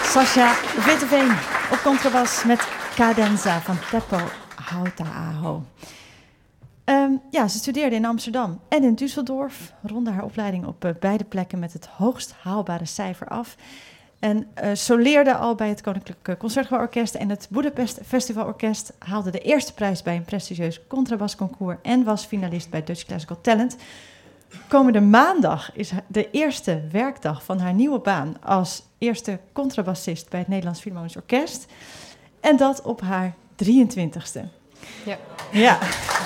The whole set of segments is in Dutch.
Sascha Witteveen op contrabas met Cadenza van Teppo Hauta-aho. Ze studeerde in Amsterdam en in Düsseldorf. Ronde haar opleiding op beide plekken met het hoogst haalbare cijfer af. En soleerde al bij het Koninklijk Concertgebouworkest en het Budapest Festivalorkest. Haalde de eerste prijs bij een prestigieus contrabasconcours en was finalist bij Dutch Classical Talent. Komende maandag is de eerste werkdag van haar nieuwe baan als eerste contrabassist bij het Nederlands Philharmonisch Orkest. En dat op haar 23ste. Ja.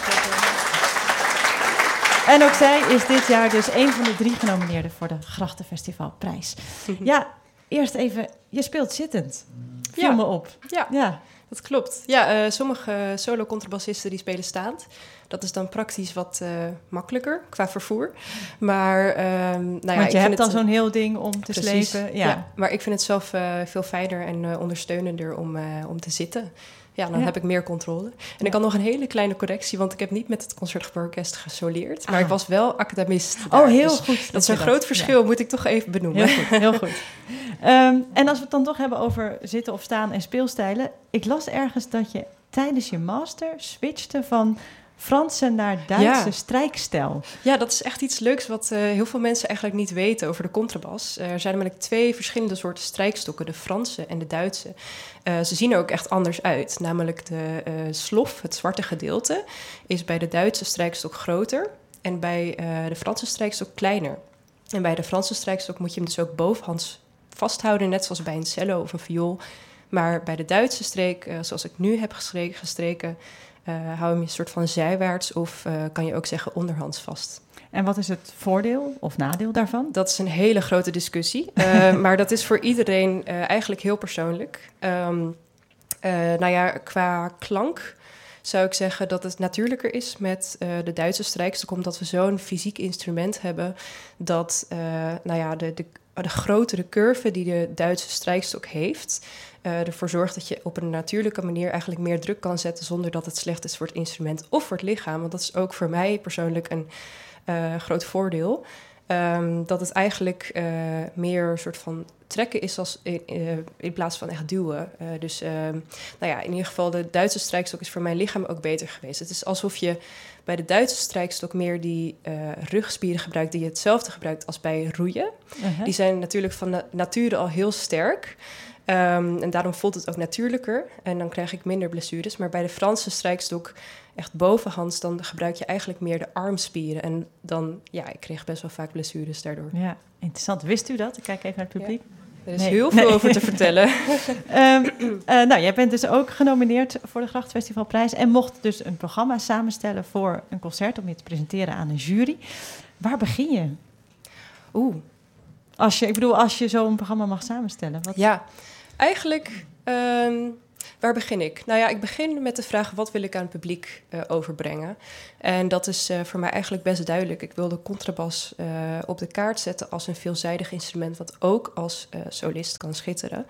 En ook zij is dit jaar dus een van de 3 genomineerden voor de Grachtenfestivalprijs. Ja, eerst even, je speelt zittend. Viel me op. Ja, dat klopt. Ja, sommige solo-contrabassisten die spelen staand. Dat is dan praktisch wat makkelijker qua vervoer. Maar, want je hebt dan zo'n heel ding om te slepen. Ja, maar ik vind het zelf veel fijner en ondersteunender om te zitten. Ja, dan heb ik meer controle. En ik had nog een hele kleine correctie, want ik heb niet met het Concertgebouworkest gesoleerd. Maar ik was wel academist daar. Oh, heel dus goed. Dat is een groot verschil, moet ik toch even benoemen. Heel goed. En als we het dan toch hebben over zitten of staan en speelstijlen. Ik las ergens dat je tijdens je master switchte van Franse naar Duitse strijkstijl. Ja, dat is echt iets leuks wat heel veel mensen eigenlijk niet weten over de contrabas. Er zijn namelijk 2 verschillende soorten strijkstokken, de Franse en de Duitse. Ze zien er ook echt anders uit. Namelijk de slof, het zwarte gedeelte, is bij de Duitse strijkstok groter en bij de Franse strijkstok kleiner. En bij de Franse strijkstok moet je hem dus ook bovenhands vasthouden, net zoals bij een cello of een viool. Maar bij de Duitse streek, zoals ik nu heb gestreken, hou je hem een soort van zijwaarts of kan je ook zeggen onderhands vast. En wat is het voordeel of nadeel daarvan? Dat is een hele grote discussie, maar dat is voor iedereen eigenlijk heel persoonlijk. Qua klank zou ik zeggen dat het natuurlijker is met de Duitse strijkstok, omdat we zo'n fysiek instrument hebben dat de grotere curve die de Duitse strijkstok heeft, ervoor zorgt dat je op een natuurlijke manier eigenlijk meer druk kan zetten zonder dat het slecht is voor het instrument of voor het lichaam. Want dat is ook voor mij persoonlijk een groot voordeel. Dat het eigenlijk meer een soort van trekken is als in plaats van echt duwen. In ieder geval de Duitse strijkstok is voor mijn lichaam ook beter geweest. Het is alsof je bij de Duitse strijkstok meer die rugspieren gebruikt die je hetzelfde gebruikt als bij roeien. Uh-huh. Die zijn natuurlijk van nature al heel sterk. En daarom voelt het ook natuurlijker en dan krijg ik minder blessures. Maar bij de Franse strijkstok, echt bovenhands, dan gebruik je eigenlijk meer de armspieren. En dan, ik kreeg best wel vaak blessures daardoor. Ja, interessant. Wist u dat? Ik kijk even naar het publiek. Ja. Er is heel veel over te vertellen. Jij bent dus ook genomineerd voor de Grachtenfestivalprijs en mocht dus een programma samenstellen voor een concert om je te presenteren aan een jury. Waar begin je? Als je zo'n programma mag samenstellen. Ja, eigenlijk, waar begin ik? Nou ja, ik begin met de vraag, wat wil ik aan het publiek overbrengen? En dat is voor mij eigenlijk best duidelijk. Ik wil de contrabas op de kaart zetten als een veelzijdig instrument, wat ook als solist kan schitteren.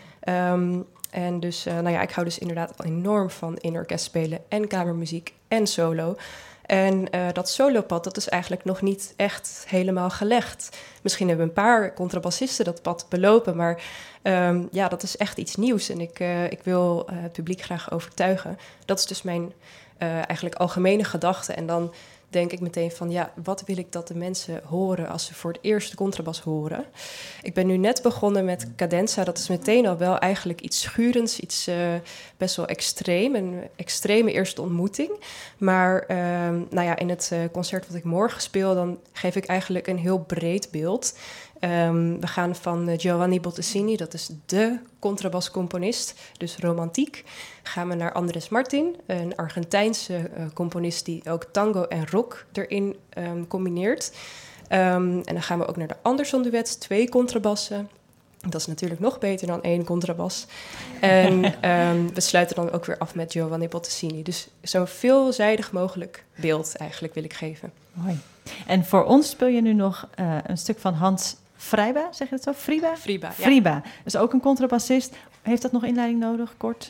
Ik hou dus inderdaad enorm van in orkest spelen en kamermuziek en solo. En dat solopad, dat is eigenlijk nog niet echt helemaal gelegd. Misschien hebben een paar contrabassisten dat pad belopen, maar dat is echt iets nieuws. En ik wil het publiek graag overtuigen. Dat is dus mijn eigenlijk algemene gedachte. En dan denk ik meteen van, wat wil ik dat de mensen horen als ze voor het eerst de contrabas horen? Ik ben nu net begonnen met Cadenza. Dat is meteen al wel eigenlijk iets schurends, iets best wel extreem. Een extreme eerste ontmoeting. Maar in het concert wat ik morgen speel, dan geef ik eigenlijk een heel breed beeld. We gaan van Giovanni Bottesini, dat is de contrabascomponist, dus romantiek. Gaan we naar Andrés Martin, een Argentijnse componist die ook tango en rock erin combineert. En dan gaan we ook naar de Anderson-duets, 2 contrabassen. Dat is natuurlijk nog beter dan 1 contrabas. En we sluiten dan ook weer af met Giovanni Bottesini. Dus zo veelzijdig mogelijk beeld eigenlijk wil ik geven. Mooi. En voor ons speel je nu nog een stuk van Hans Friba, zeg je het zo? Friba? Friba, ja. Dus ook een contrabassist. Heeft dat nog inleiding nodig, kort?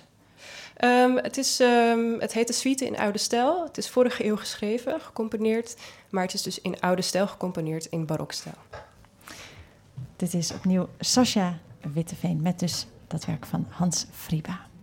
Het heet de Suite in oude stijl. Het is vorige eeuw geschreven, gecomponeerd. Maar het is dus in oude stijl gecomponeerd in barokstijl. Dit is opnieuw Sascha Witteveen met dus dat werk van Hans Friba.